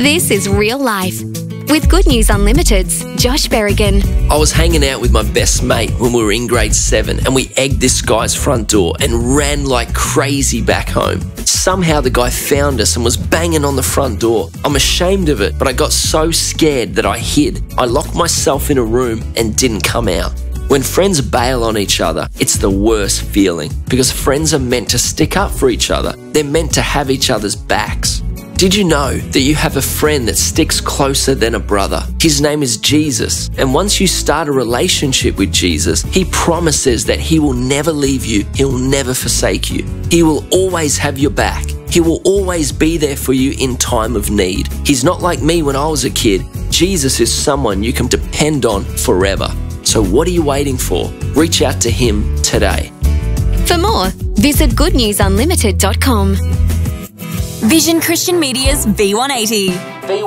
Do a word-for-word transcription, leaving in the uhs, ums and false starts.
This is real life. With Good News Unlimited's Josh Berrigan. I was hanging out with my best mate when we were in grade seven, and we egged this guy's front door and ran like crazy back home. Somehow the guy found us and was banging on the front door. I'm ashamed of it, but I got so scared that I hid. I locked myself in a room and didn't come out. When friends bail on each other, it's the worst feeling, because friends are meant to stick up for each other. They're meant to have each other's backs. Did you know that you have a friend that sticks closer than a brother? His name is Jesus, and once you start a relationship with Jesus, He promises that He will never leave you, He will never forsake you. He will always have your back. He will always be there for you in time of need. He's not like me when I was a kid. Jesus is someone you can depend on forever. So what are you waiting for? Reach out to Him today. For more, visit good news unlimited dot com. Vision Christian Media's V one eighty.